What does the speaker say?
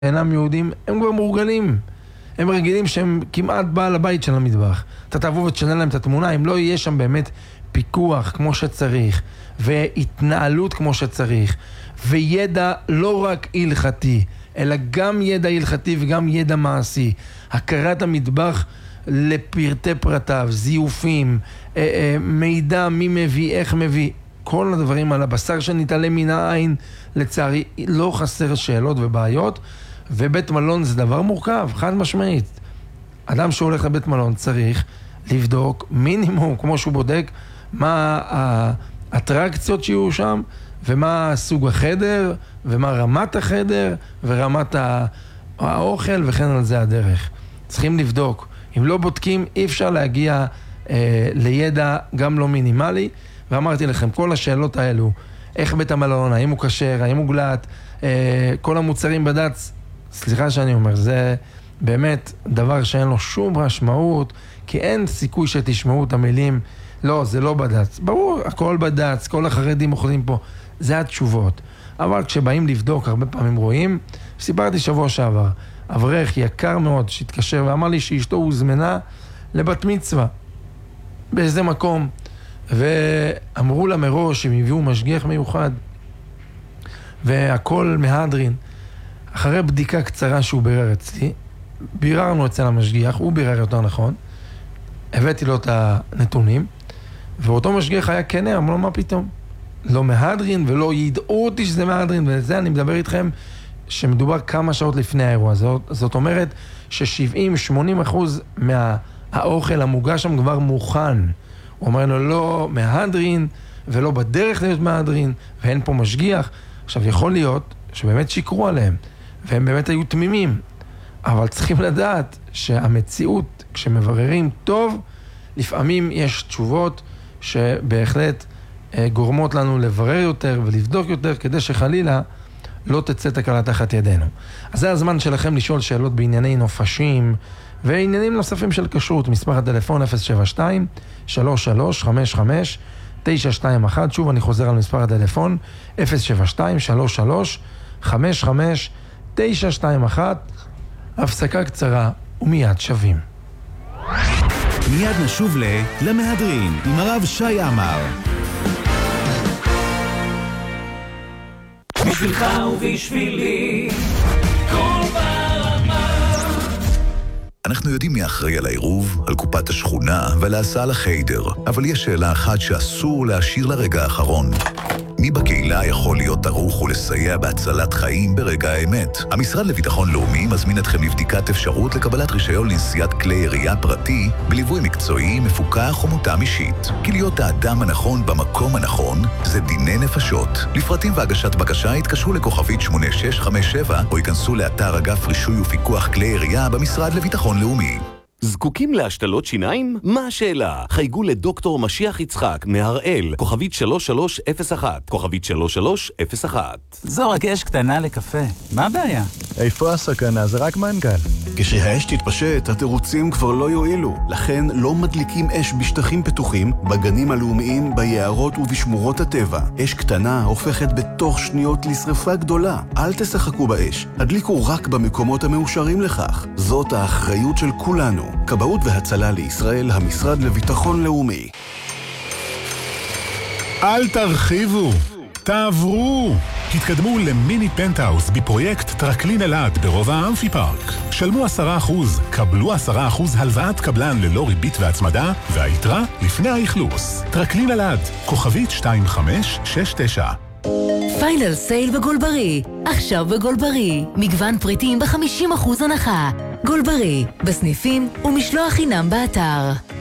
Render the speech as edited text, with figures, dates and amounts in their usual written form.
אינם יהודים, הם כבר מורגלים. הם רגילים שהם כמעט בעל הבית של המטבח. אתה תבוא ותשנה להם את התמונה, אם לא יהיה שם באמת פיקוח כמו שצריך, והתנהלות כמו שצריך, וידע לא רק הלכתי, אלא גם ידע הלכתי וגם ידע מעשי. הכרת המטבח לפרטי פרטיו, זיופים, מידע מי מביא, איך מביא, כל הדברים על הבשר שנתעלם מן העין, לצערי לא חסר שאלות ובעיות, ובית מלון זה דבר מורכב, חד משמעית. אדם שהולך לבית מלון צריך לבדוק מינימום, כמו שהוא בודק, מה האטרקציות שיהיו שם, ומה סוג החדר, ומה רמת החדר, ורמת האוכל, וכן על זה הדרך. צריכים לבדוק. אם לא בודקים, אי אפשר להגיע לידע גם לא מינימלי, ואמרתי לכם, כל השאלות האלו, איך בית המלון, האם הוא כשר, האם הוא גלט, כל המוצרים בד"ץ, סליחה שאני אומר, זה באמת דבר שאין לו שום משמעות, כי אין סיכוי שתשמעו את המילים, לא, זה לא בד"ץ. ברור, הכל בד"ץ, כל החרדים אוכלים פה, זה התשובות. אבל כשבאים לבדוק, הרבה פעמים רואים, סיפרתי שבוע שעבר, אברך יקר מאוד שהתקשר ואמר לי שאשתו הוזמנה לבת מצווה באיזה מקום, ואמרו לה מראש שהם הביאו משגיח מיוחד, והכל מהדרין. אחרי בדיקה קצרה שהוא בירר אצלי, ביררנו אצל המשגיח, הוא בירר יותר נכון, הבאתי לו את הנתונים, ואותו משגיח היה כנה, אמרו לו מה פתאום? לא מהדרין ולא ידעו אותי שזה מהדרין, וזה אני מדבר איתכם שמדובר כמה שעות לפני האירוע. זאת אומרת ש70-80% מהאוכל המוגש שם כבר מוכן. הוא אומר לו לא מהדרין ולא בדרך להיות מהדרין, ואין פה משגיח. עכשיו יכול להיות שבאמת שיקרו עליהם, והם באמת היו תמימים, אבל צריכים לדעת שהמציאות, כשמבררים טוב, לפעמים יש תשובות שבהחלט גורמות לנו לברר יותר ולבדוק יותר, כדי שחלילה לא תצא תקלה תחת ידינו. אז זה הזמן שלכם לשאול שאלות בענייני נופשים ועניינים נוספים של כשרות. מספר הטלפון 072-3355-921. שוב אני חוזר על מספר הטלפון 072-3355-921. הפסקה קצרה ומיד שווים. מיד נשוב למהדרין עם הרב שי עמר. בשבילך ובשבילי כל ברמה. אנחנו יודעים מי אחראי על העירוב, על קופת השכונה ועל ההסעה לחיידר, אבל יש שאלה אחת שאסור להשאיר לרגע האחרון. מי בקהילה יכול להיות ערוך ולסייע בהצלת חיים ברגע האמת? המשרד לביטחון לאומי מזמין אתכם לבדיקת אפשרות לקבלת רישיון לנסיעת כלי ירייה פרטי בליווי מקצועי, מפוקח ומותאם אישית. כי להיות האדם הנכון במקום הנכון זה דיני נפשות. לפרטים והגשת בקשה התקשרו לכוכבית 8657 או ייכנסו לאתר אגף רישוי ופיקוח כלי ירייה במשרד לביטחון לאומי. זקוקים להשתלות שיניים? מה השאלה? חייגו לדוקטור משיח יצחק מהראל, כוכבית 3301, כוכבית 3301. זו רק אש קטנה לקפה, מה הבעיה? איפה הסכנה? זה רק מנגל. כשהאש תתפשט, התירוצים כבר לא יועילו. לכן לא מדליקים אש בשטחים פתוחים, בגנים הלאומיים, ביערות ובשמורות הטבע. אש קטנה הופכת בתוך שניות לשרפה גדולה. אל תשחקו באש, הדליקו רק במקומות המאושרים לכך. זאת האחריות של כולנו. כבאות והצלה לישראל, המשרד לביטחון לאומי. אל תרחיבו, תעברו. התקדמו למיני פנטהאוס בפרויקט טרקלין אלעד ברובע האמפי פארק. שלמו 10%, קבלו 10% הלוואת קבלן ללא ריבית והצמדה, והיתרה לפני האכלוס. טרקלין אלעד, כוכבית 2569. פיינל סייל בגולברי. עכשיו בגולברי. מגוון פריטים ב50% הנחה. גולברי, בסניפים ומשלוח חינם באתר.